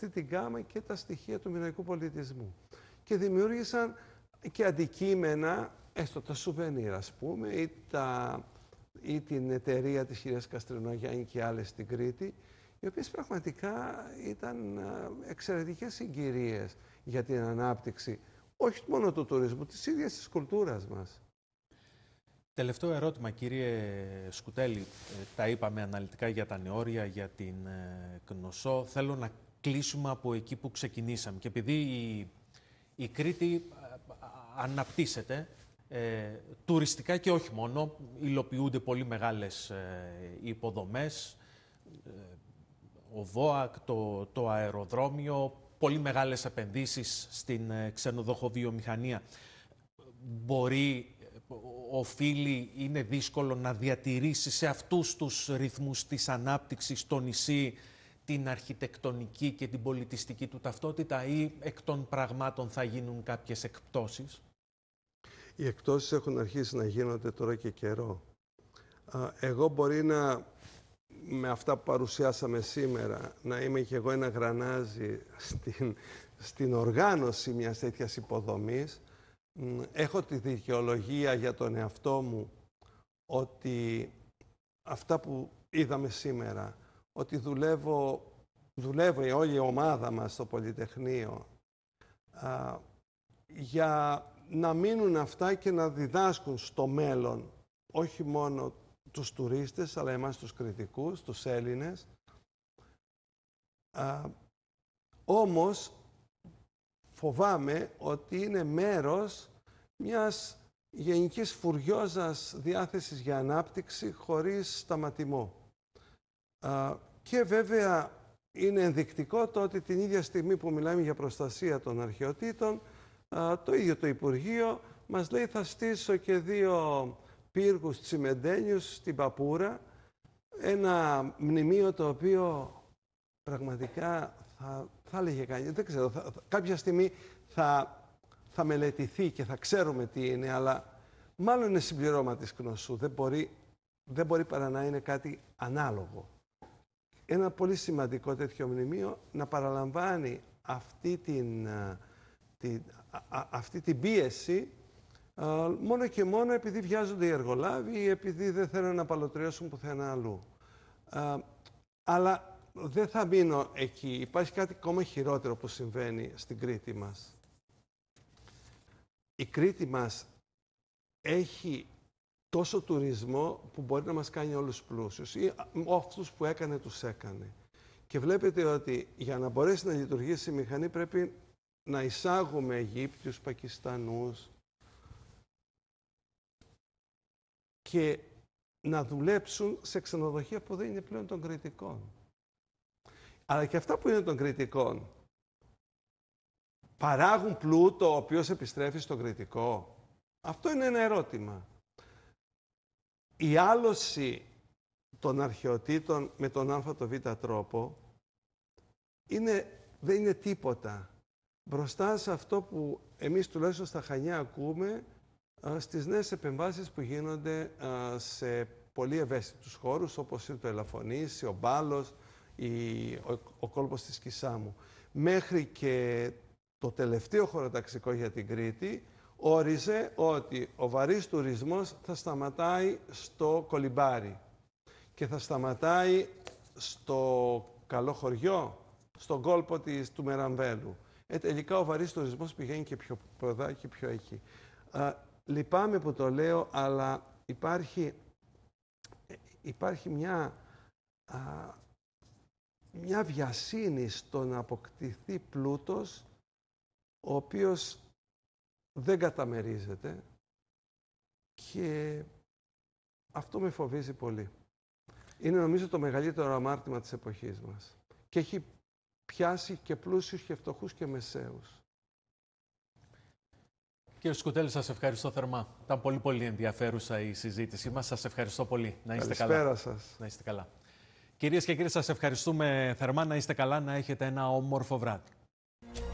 αυτή την γάμα και τα στοιχεία του μinoϊκού πολιτισμού. Και δημιούργησαν και αντικείμενα, έστω τα σουβενίρ, ας πούμε, ή την εταιρεία της κυρίας Καστρινογιάννη και άλλες στην Κρήτη, οι οποίες πραγματικά ήταν εξαιρετικές συγκυρίες για την ανάπτυξη, όχι μόνο του τουρισμού, της ίδιας της κουλτούρας μας. Τελευταίο ερώτημα, κύριε Σκουτέλη. Τα είπαμε αναλυτικά για τα νεόρια, για την Κνωσό. Θέλω να κλείσουμε από εκεί που ξεκινήσαμε. Και επειδή η Κρήτη αναπτύσσεται τουριστικά και όχι μόνο, υλοποιούνται πολύ μεγάλες υποδομές, ο ΒΟΑΚ, το αεροδρόμιο, πολύ μεγάλες επενδύσεις στην ξενοδοχοβιομηχανία. Οφείλει, είναι δύσκολο να διατηρήσει σε αυτούς τους ρυθμούς της ανάπτυξης το νησί την αρχιτεκτονική και την πολιτιστική του ταυτότητα, ή εκ των πραγμάτων θα γίνουν κάποιες εκπτώσεις? Οι εκπτώσεις έχουν αρχίσει να γίνονται τώρα και καιρό. Εγώ μπορεί να, με αυτά που παρουσιάσαμε σήμερα, να είμαι και εγώ ένα γρανάζι στην οργάνωση μιας τέτοιας υποδομής. Έχω τη δικαιολογία για τον εαυτό μου ότι αυτά που είδαμε σήμερα, ότι δουλεύει όλη η ομάδα μας στο Πολυτεχνείο για να μείνουν αυτά και να διδάσκουν στο μέλλον όχι μόνο τους τουρίστες, αλλά εμάς τους κριτικούς, τους Έλληνες. Όμως φοβάμαι ότι είναι μέρος μιας γενικής φουριόζας διάθεσης για ανάπτυξη χωρίς σταματημό. Και βέβαια είναι ενδεικτικό το ότι την ίδια στιγμή που μιλάμε για προστασία των αρχαιοτήτων, το ίδιο το Υπουργείο μας λέει θα στήσω και 2 πύργους τσιμεντένιους στην Παπούρα, ένα μνημείο το οποίο πραγματικά θα έλεγε κανείς, δεν ξέρω, κάποια στιγμή θα μελετηθεί και θα ξέρουμε τι είναι, αλλά μάλλον είναι συμπληρώμα της Κνωσού. Δεν μπορεί παρά να είναι κάτι ανάλογο. Ένα πολύ σημαντικό τέτοιο μνημείο να παραλαμβάνει αυτή την πίεση μόνο και μόνο επειδή βιάζονται οι εργολάβοι ή επειδή δεν θέλουν να παλωτριώσουν πουθενά αλλού. Αλλά δεν θα μείνω εκεί. Υπάρχει κάτι ακόμα χειρότερο που συμβαίνει στην Κρήτη μας. Η Κρήτη μας έχει τόσο τουρισμό που μπορεί να μας κάνει όλους πλούσιους. Ή αυτούς που έκανε, τους έκανε. Και βλέπετε ότι για να μπορέσει να λειτουργήσει η μηχανή πρέπει να εισάγουμε Αιγύπτιους, Πακιστανούς και να δουλέψουν σε ξενοδοχεία που δεν είναι πλέον των κριτικών. Αλλά και αυτά που είναι των κριτικών παράγουν πλούτο ο οποίος επιστρέφει στον κριτικό. Αυτό είναι ένα ερώτημα. Η άλωση των αρχαιοτήτων με τον α το β τρόπο δεν είναι τίποτα μπροστά σε αυτό που εμείς τουλάχιστον στα Χανιά ακούμε στις νέες επεμβάσεις που γίνονται σε πολύ ευαίσθητους χώρους όπως είναι το Ελαφωνήσι, ο Μπάλος, ο κόλπος της Κισάμου. Μέχρι και το τελευταίο χωροταξικό για την Κρήτη όριζε ότι ο βαρύς τουρισμός θα σταματάει στο Κολυμπάρι και θα σταματάει στο Καλό Χωριό, στον κόλπο του Μεραμβέλου. Τελικά ο βαρύς τουρισμός πηγαίνει και πιο ποδά και πιο εκεί. Λυπάμαι που το λέω, αλλά υπάρχει μια βιασύνη στο να αποκτηθεί πλούτος ο οποίος δεν καταμερίζεται και αυτό με φοβίζει πολύ. Είναι νομίζω το μεγαλύτερο αμάρτημα της εποχής μας και έχει πιάσει και πλούσιους και φτωχούς και μεσαίους. Κύριε Σκουτέλη, σας ευχαριστώ θερμά. Ήταν πολύ ενδιαφέρουσα η συζήτησή μας. Σας ευχαριστώ πολύ. Να είστε καλά. Καλησπέρα σας. Να είστε καλά. Κυρίες και κύριοι, σας ευχαριστούμε θερμά. Να είστε καλά, να έχετε ένα όμορφο βράδυ.